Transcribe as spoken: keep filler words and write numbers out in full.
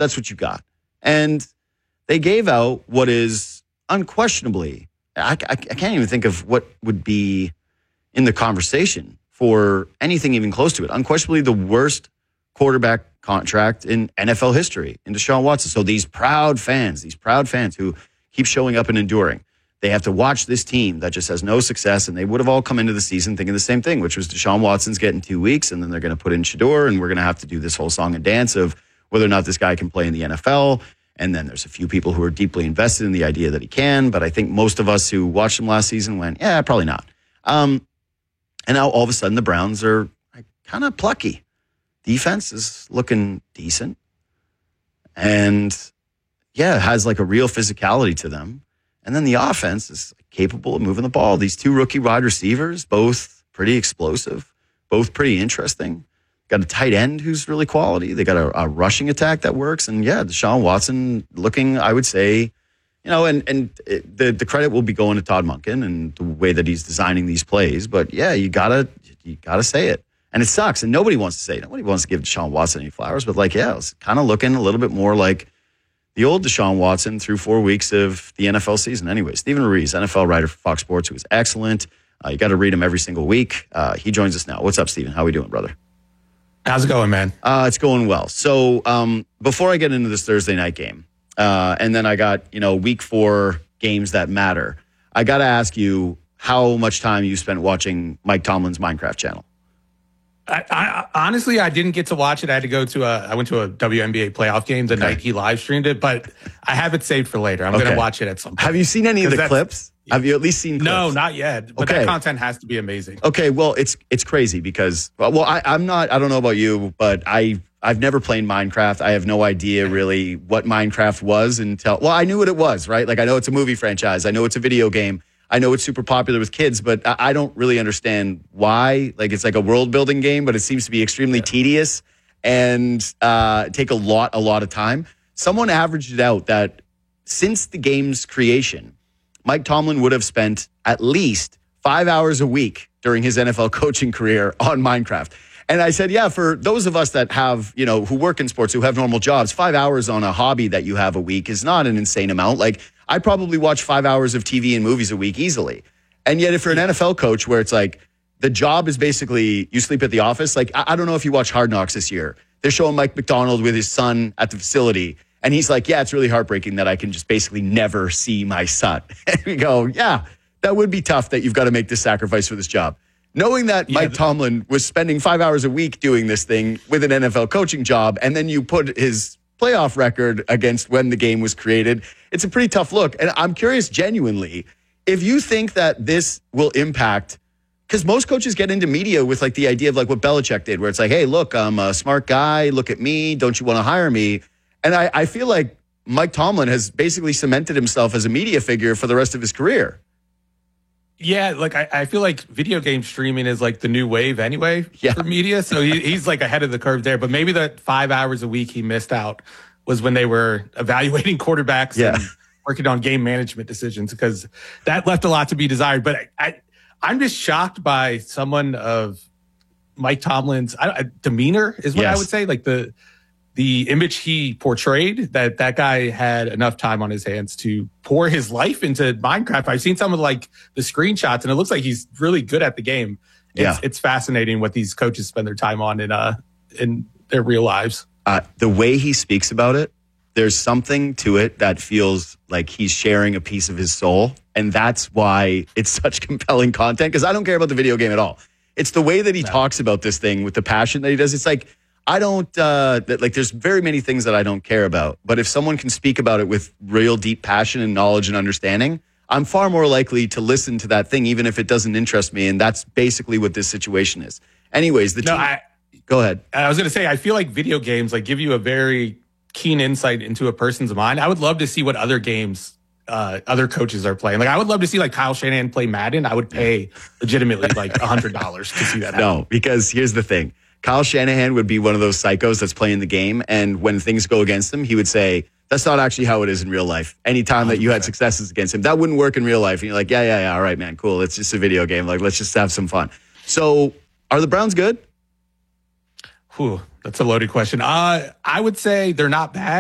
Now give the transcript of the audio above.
that's what you got. And they gave out what is unquestionably, I, I, I can't even think of what would be in the conversation for anything even close to it. Unquestionably the worst quarterback contract in N F L history in Deshaun Watson. So these proud fans, these proud fans who keep showing up and enduring, they have to watch this team that just has no success, and they would have all come into the season thinking the same thing, which was Deshaun Watson's getting two weeks, and then they're going to put in Shedeur, and we're going to have to do this whole song and dance of whether or not this guy can play in the N F L. And then there's a few people who are deeply invested in the idea that he can, but I think most of us who watched him last season went, yeah, probably not. Um, and now all of a sudden the Browns are like, kind of plucky. Defense is looking decent. And yeah, it has like a real physicality to them. And then the offense is capable of moving the ball. These two rookie wide receivers, both pretty explosive, both pretty interesting. Got a tight end who's really quality. They got a, a rushing attack that works. And yeah, Deshaun Watson looking, I would say, you know, and, and it, the, the credit will be going to Todd Monken and the way that he's designing these plays. But yeah, you gotta, you gotta say it. And it sucks. And nobody wants to say it. Nobody wants to give Deshaun Watson any flowers. But like, yeah, it's kind of looking a little bit more like the old Deshaun Watson through four weeks of the N F L season. Anyway, Stephen Ruiz, N F L writer for Fox Sports, who is excellent. Uh, you got to read him every single week. Uh, he joins us now. What's up, Stephen? How we doing, brother? How's it going, man? Uh, it's going well. So um, before I get into this Thursday night game, uh, and then I got, you know, week four games that matter, I got to ask you how much time you spent watching Mike Tomlin's Minecraft channel. I, I honestly, I didn't get to watch it. I had to go to a, I went to a W N B A playoff game the okay. night he live streamed it, but I have it saved for later. I'm okay. going to watch it at some point. Have you seen any of the clips? Have you at least seen clips? No, not yet. But okay. that content has to be amazing. Okay, well, it's it's crazy because, well, I, I'm not, I don't know about you, but I, I've never played Minecraft. I have no idea really what Minecraft was until, well, I knew what it was, right? Like I know it's a movie franchise. I know it's a video game. I know it's super popular with kids, but I don't really understand why. Like it's like a world building game, but it seems to be extremely yeah. tedious and uh, take a lot, a lot of time. Someone averaged it out that since the game's creation, Mike Tomlin would have spent at least five hours a week during his N F L coaching career on Minecraft. And I said, yeah, for those of us that have, you know, who work in sports, who have normal jobs, five hours on a hobby that you have a week is not an insane amount. Like I probably watch five hours of T V and movies a week easily. And yet if you're an N F L coach where it's like the job is basically you sleep at the office. Like, I, I don't know if you watch Hard Knocks this year. They're showing Mike McDonald with his son at the facility. And he's like, yeah, it's really heartbreaking that I can just basically never see my son. And we go, yeah, that would be tough that you've got to make this sacrifice for this job. Knowing that yeah, Mike the- Tomlin was spending five hours a week doing this thing with an N F L coaching job, and then you put his playoff record against when the game was created, it's a pretty tough look. And I'm curious, genuinely, if you think that this will impact, because most coaches get into media with like the idea of like what Belichick did, where it's like, hey, look, I'm a smart guy. Look at me. Don't you want to hire me? And I, I feel like Mike Tomlin has basically cemented himself as a media figure for the rest of his career. Yeah, like I, I feel like video game streaming is like the new wave anyway yeah. for media. So he, he's like ahead of the curve there. But maybe the five hours a week he missed out was when they were evaluating quarterbacks yeah. and working on game management decisions, because that left a lot to be desired. But I, I, I'm just shocked by someone of Mike Tomlin's I, demeanor is what yes. I would say. Like the the image he portrayed, that that guy had enough time on his hands to pour his life into Minecraft. I've seen some of like the screenshots and it looks like he's really good at the game. It's, yeah. it's fascinating what these coaches spend their time on in, uh, in their real lives. Uh, the way he speaks about it, there's something to it that feels like he's sharing a piece of his soul. And that's why it's such compelling content. Because I don't care about the video game at all. It's the way that he no. talks about this thing with the passion that he does. It's like, I don't, uh, that, like, there's very many things that I don't care about. But if someone can speak about it with real deep passion and knowledge and understanding, I'm far more likely to listen to that thing, even if it doesn't interest me. And that's basically what this situation is. Anyways, the no, team. I, go ahead. I was going to say, I feel like video games like give you a very keen insight into a person's mind. I would love to see what other games uh, other coaches are playing. Like, I would love to see like Kyle Shanahan play Madden. I would pay legitimately like a hundred dollars to see that happen. No, because here's the thing. Kyle Shanahan would be one of those psychos that's playing the game. And when things go against him, he would say, that's not actually how it is in real life. Anytime that you had successes against him, that wouldn't work in real life. And you're like, yeah, yeah, yeah. All right, man, cool. It's just a video game. Like, let's just have some fun. So are the Browns good? Whew, that's a loaded question. Uh, I would say they're not bad.